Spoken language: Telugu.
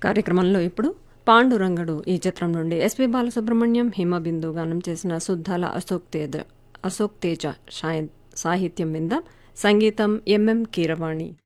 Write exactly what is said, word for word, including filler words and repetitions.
కార్యక్రమంలో ఇప్పుడు పాండురంగడు ఈ చిత్రం నుండి ఎస్పి బాలసుబ్రహ్మణ్యం హిమబిందు గానం చేసిన శుద్ధాల అశోక్ తేజ అశోక్ తేజ సాహిత్యం విందాం. సంగీతం ఎంఎం కీరవాణి.